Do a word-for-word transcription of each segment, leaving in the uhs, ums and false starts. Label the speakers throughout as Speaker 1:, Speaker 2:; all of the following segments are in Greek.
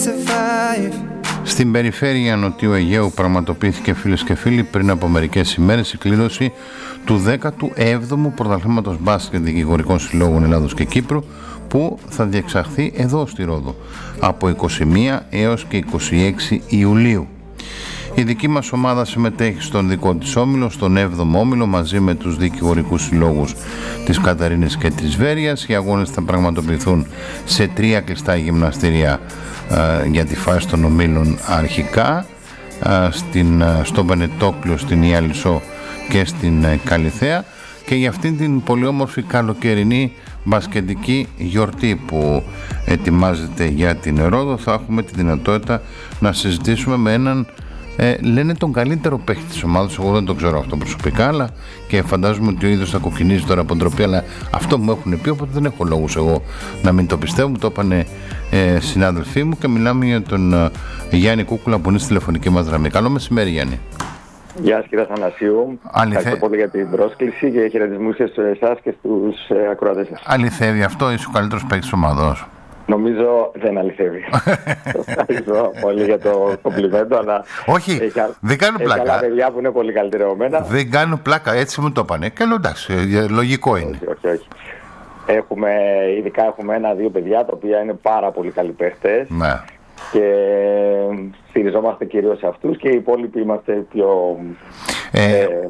Speaker 1: Στην περιφέρεια Νοτιού Αιγαίου πραγματοποιήθηκε, φίλες και φίλοι, πριν από μερικές ημέρες η κλήρωση του δέκατου έβδομου πρωταθλήματος μπάσκετ δικηγορικών συλλόγων Ελλάδος και Κύπρου, που θα διεξαχθεί εδώ στη Ρόδο από είκοσι μία έως και είκοσι έξι Ιουλίου. Η δική μας ομάδα συμμετέχει στον δικό της όμιλο, στον έβδομο όμιλο, μαζί με τους δικηγορικούς συλλόγους της Καταρίνης και της Βέρειας. Οι αγώνες θα πραγματοποιηθούν σε τρία κλειστά γυμναστήρια ε, για τη φάση των ομίλων αρχικά, ε, στην, ε, στο Βενετόκλειο, στην Ιαλισσό και στην ε, Καλιθέα, και για αυτήν την πολύ όμορφη καλοκαιρινή μπασκετική γιορτή που ετοιμάζεται για την Ρόδο θα έχουμε τη δυνατότητα να συζητήσουμε με έναν Ε, λένε τον καλύτερο παίκτη της ομάδας. Εγώ δεν το ξέρω αυτό προσωπικά, αλλά και φαντάζομαι ότι ο ίδιος θα κοκκινίζει τώρα από ντροπή, αλλά αυτό μου έχουν πει, οπότε δεν έχω λόγους εγώ να μην το πιστεύω. Μου το είπανε ε, συνάδελφοί μου, και μιλάμε για τον ε, Γιάννη Κούκουλα που είναι στη τηλεφωνική μας γραμμή. Καλό μεσημέρι, Γιάννη.
Speaker 2: Γεια σας, κύριε Θανασίου.
Speaker 1: Αληθε...
Speaker 2: Ευχαριστώ πολύ για την πρόσκληση και χαιρετισμούς σε εσάς και στους ε, ακροατές σας.
Speaker 1: Αληθεύει αυτό, είσαι ο καλύτερος παίκτης της ομάδας?
Speaker 2: Νομίζω δεν αληθεύει. Ευχαριστώ πολύ για το κομπλιμέντο, αλλά
Speaker 1: όχι,
Speaker 2: έχει,
Speaker 1: δεν κάνω πλάκα.
Speaker 2: Έχει άλλα παιδιά που είναι πολύ καλύτερα από μένα.
Speaker 1: Δεν κάνω πλάκα, έτσι μου το είπανε. Καλό, εντάξει, λογικό είναι.
Speaker 2: Όχι, όχι, όχι. Έχουμε, ειδικά έχουμε ένα-δύο παιδιά τα οποία είναι πάρα πολύ καλοί παίχτες.
Speaker 1: Ναι.
Speaker 2: Και στηριζόμαστε κυρίως σε αυτούς, και οι υπόλοιποι είμαστε πιο...
Speaker 1: Ε,
Speaker 2: ε,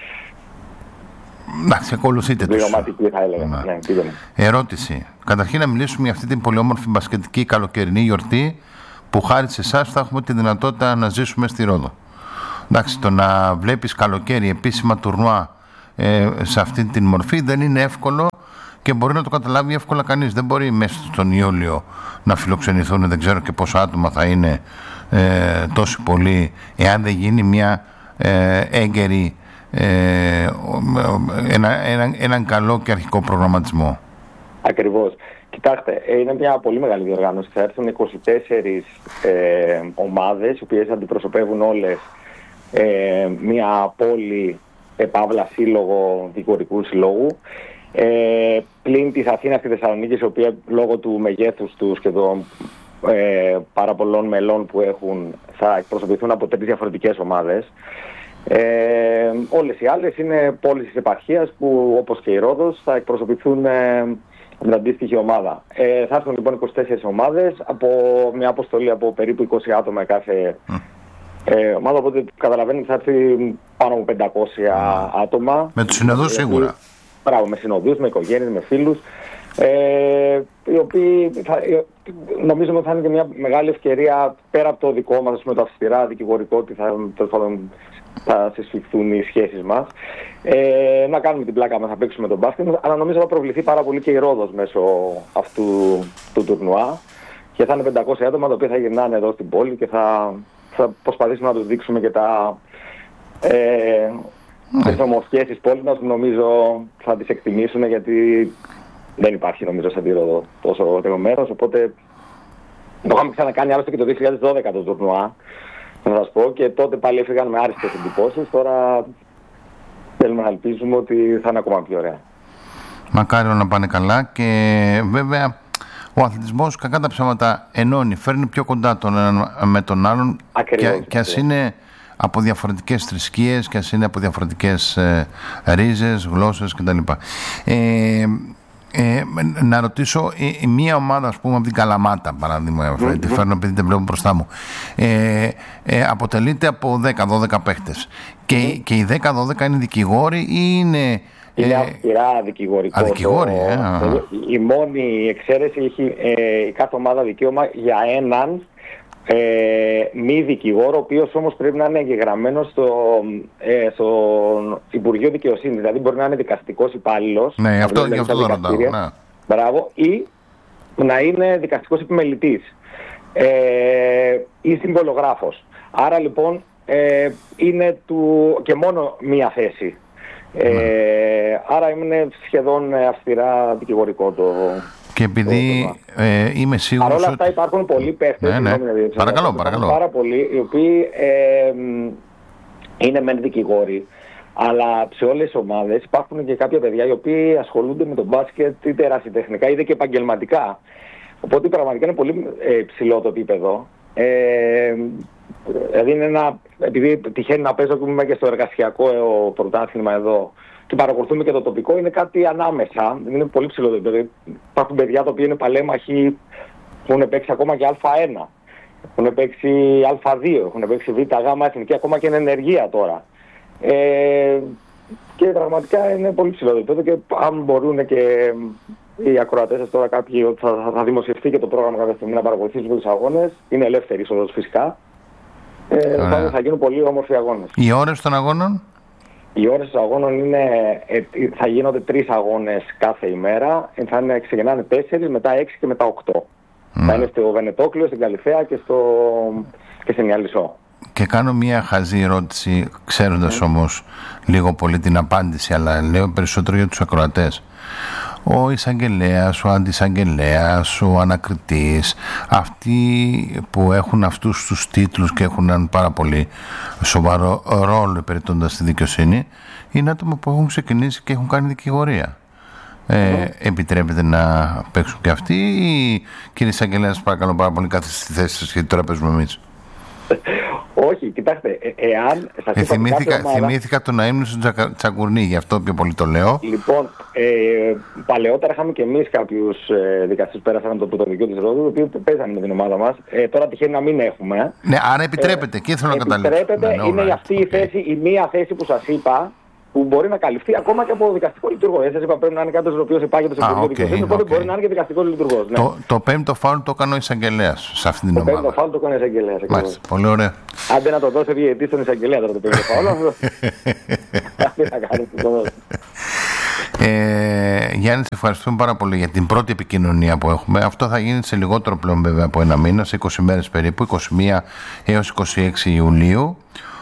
Speaker 1: Εντάξει, ακολουθείτε τους.
Speaker 2: Πληρωματική, θα έλεγα.
Speaker 1: Ναι.
Speaker 2: Ναι, πήγαμε.
Speaker 1: Ερώτηση. Καταρχήν να μιλήσουμε για αυτή την πολύ όμορφη μπασκετική καλοκαιρινή γιορτή που χάρη σε εσάς θα έχουμε τη δυνατότητα να ζήσουμε στη Ρόδο. Εντάξει, το να βλέπεις καλοκαίρι επίσημα τουρνουά ε, σε αυτή την μορφή δεν είναι εύκολο, και μπορεί να το καταλάβει εύκολα κανείς. Δεν μπορεί μέσα στον Ιούλιο να φιλοξενηθούν, δεν ξέρω και πόσα άτομα θα είναι ε, τόσοι πολλοί, εάν δεν γίνει μια ε, έγκαιρη Ε, ένα, ένα, έναν καλό και αρχικό προγραμματισμό.
Speaker 2: Ακριβώς. Κοιτάξτε, είναι μια πολύ μεγάλη διοργάνωση. Θα έρθουν είκοσι τέσσερις ε, ομάδες, οι οποίες αντιπροσωπεύουν όλες ε, μια πόλη, επαύλα σύλλογο δικηγορικού συλλόγου, ε, πλην της Αθήνας και Θεσσαλονίκης, η οποία λόγω του μεγέθους τους και των ε, πάρα πολλών μελών που έχουν θα εκπροσωπηθούν από τρεις διαφορετικές ομάδες. Ε, όλες οι άλλες είναι πόλεις της επαρχίας που, όπως και η Ρόδος, θα εκπροσωπηθούν ε, από την αντίστοιχη ομάδα. Ε, θα έρθουν λοιπόν είκοσι τέσσερις ομάδες από μια αποστολή από περίπου είκοσι άτομα κάθε mm. ε, ομάδα, οπότε καταλαβαίνετε θα έρθει πάνω από πεντακόσια mm. άτομα.
Speaker 1: Με τους συνοδούς σίγουρα.
Speaker 2: Μπράβο, με συνοδούς, με οικογένειες, με φίλους, ε, οι οποίοι θα, νομίζουμε ότι θα είναι και μια μεγάλη ευκαιρία, πέρα από το δικό μας, με το αυστηρά δικηγορικό, ότι θα, θα συσφιχθούν οι σχέσεις μας, ε, να κάνουμε την πλάκα μας, να παίξουμε τον μπάσκετ, αλλά νομίζω θα προβληθεί πάρα πολύ και η Ρόδος μέσω αυτού του τουρνουά, και θα είναι πεντακόσια άτομα τα οποία θα γυρνάνε εδώ στην πόλη και θα, θα προσπαθήσουμε να τους δείξουμε και τα ε, τις ομορφιές της πόλης μας, που νομίζω θα τις εκτιμήσουν, γιατί δεν υπάρχει νομίζω σαν τη Ρόδο τόσο ωραίο μέρος, οπότε το είχαμε ξανακάνει άλλωστε και το δύο χιλιάδες δώδεκα το τουρνουά, να σας πω, και τότε πάλι έφυγαν με άριστες εντυπώσεις. Τώρα θέλουμε να ελπίζουμε ότι θα είναι ακόμα πιο ωραία. Μακάρι
Speaker 1: να πάνε καλά, και βέβαια ο αθλητισμός, κακά τα ψέματα, ενώνει, φέρνει πιο κοντά τον έναν με τον άλλον.
Speaker 2: Ακριβώς,
Speaker 1: και, και ας είναι από διαφορετικές θρησκείες, και ας είναι από διαφορετικές ε, ρίζες, γλώσσες κτλ. Ε, Ε, να ρωτήσω, ε, μία ομάδα, ας πούμε, από την Καλαμάτα, παράδειγμα, mm-hmm. τη φέρνω επειδή την βλέπω μπροστά μου, ε, ε, αποτελείται από δέκα δώδεκα παίχτες, και, mm-hmm. και οι δέκα δώδεκα είναι δικηγόροι ή είναι...
Speaker 2: Είναι αυστηρά δικηγορικό.
Speaker 1: Αδικηγόροι, ε,
Speaker 2: το, η μόνη εξαίρεση έχει ε, η κάθε ομάδα δικαίωμα για έναν Ε, μη δικηγόρο, ο οποίος όμως πρέπει να είναι εγγεγραμμένος στο, ε, στο Υπουργείο Δικαιοσύνης. Δηλαδή μπορεί να είναι δικαστικός υπάλληλος.
Speaker 1: Ναι, αυτό, γι' αυτό το ρωτάω. Ναι.
Speaker 2: Μπράβο, ή να είναι δικαστικός επιμελητής ε, ή συμβολογράφος. Άρα λοιπόν ε, είναι του, και μόνο μία θέση. Ε, ναι. Άρα είναι σχεδόν αυστηρά δικηγορικό το...
Speaker 1: Και επειδή ε, είμαι σίγουρος.
Speaker 2: Παρ' όλα αυτά ότι... υπάρχουν πολλοί παίχτες.
Speaker 1: Ναι, ναι. Παρακαλώ, παρακαλώ.
Speaker 2: Πάρα πολλοί, οι οποίοι ε, είναι μεν δικηγόροι, αλλά σε όλες τις ομάδες υπάρχουν και κάποια παιδιά οι οποίοι ασχολούνται με τον μπάσκετ είτε ερασιτεχνικά είτε και επαγγελματικά. Οπότε πραγματικά είναι πολύ ε, ψηλό το επίπεδο. Ε, δηλαδή είναι ένα, επειδή τυχαίνει να παίζω και είμαι και στο εργασιακό ε, πρωτάθλημα εδώ και παρακολουθούμε και το τοπικό, είναι κάτι ανάμεσα. Είναι πολύ ψηλό το επίπεδο. Υπάρχουν παιδιά τα οποία είναι παλέμαχοι, έχουν παίξει ακόμα και Α ένα, έχουν παίξει Α δύο, έχουν παίξει Β, Γ, εθνική, ακόμα και είναι ενεργεία τώρα. Ε, και πραγματικά είναι πολύ ψηλό το επίπεδο και αν μπορούν και οι ακροατές τώρα κάποιοι, θα, θα δημοσιευτεί και το πρόγραμμα κάποια στιγμή να παρακολουθήσουν τους αγώνες, είναι ελεύθερη είσοδος φυσικά. Ε, θα, θα γίνουν πολύ όμορφοι αγώνες.
Speaker 1: Οι ώρες των αγώνων?
Speaker 2: Οι ώρες των αγώνων είναι, ε, θα γίνονται τρεις αγώνες κάθε ημέρα. Θα είναι, ξεκινάνε τέσσερις, μετά έξι και μετά οκτώ. Mm. Θα είναι στο Βενετόκλειο, στην Καλυθέα και, στο, και στην Ιαλισσό.
Speaker 1: Και κάνω μια χαζή ερώτηση, ξέροντας mm. όμως λίγο πολύ την απάντηση, αλλά λέω περισσότερο για τους ακροατές. Ο εισαγγελέας, ο αντισαγγελέας, ο ανακριτής, αυτοί που έχουν αυτούς τους τίτλους και έχουν έναν πάρα πολύ σοβαρό ρόλο υπηρετώντας τη δικαιοσύνη, είναι άτομα που έχουν ξεκινήσει και έχουν κάνει δικηγορία. Ε, επιτρέπεται να παίξουν και αυτοί ή, κύριε εισαγγελέα, σας παρακαλώ πάρα πολύ, κάθεστε στη θέση σας γιατί τώρα παίζουμε εμείς?
Speaker 2: Όχι, κοιτάξτε, ε, εάν...
Speaker 1: Ε, θυμήθηκα, ομάδα... θυμήθηκα το να ήμουν στον Τσακουρνί, γι' αυτό πιο πολύ το λέω.
Speaker 2: Λοιπόν, ε, παλαιότερα είχαμε και εμείς κάποιους ε, δικαστές που πέρασαν από το πρωτοδικείο της Ρόδου, οι οποίοι παίζανε με την ομάδα μας. Ε, τώρα τυχαίνει να μην έχουμε.
Speaker 1: Ναι, άρα επιτρέπεται, ε, και θέλω να καταλήξω.
Speaker 2: Επιτρέπεται, ναι, είναι right, αυτή okay. η θέση, η μία θέση που σας είπα, που μπορεί να καλυφθεί ακόμα και από δικαστικό λειτουργό. Δεν σας είπα, πρέπει να είναι κάποιος ο οποίος υπάγεται στο Υπουργείο Δικαιοσύνης, οπότε μπορεί να είναι και δικαστικό λειτουργός. Ναι.
Speaker 1: Το, το πέμπτο φάουλ το έκανε ο εισαγγελέας σε αυτήν την
Speaker 2: το
Speaker 1: ομάδα.
Speaker 2: Το πέμπτο φάουλ το έκανε ο εισαγγελέας.
Speaker 1: Μάλιστα, πολύ ωραία.
Speaker 2: Άντε να το δώσει διαιτητή στον εισαγγελέα τώρα το πέμπτο φάουλ. Άντε να κάνει το δώσει.
Speaker 1: Ε, Γιάννη, σε ευχαριστούμε πάρα πολύ για την πρώτη επικοινωνία που έχουμε. Αυτό θα γίνει σε λιγότερο πλέον βέβαια από ένα μήνα, σε είκοσι μέρες περίπου, είκοσι μία έως είκοσι έξι Ιουλίου.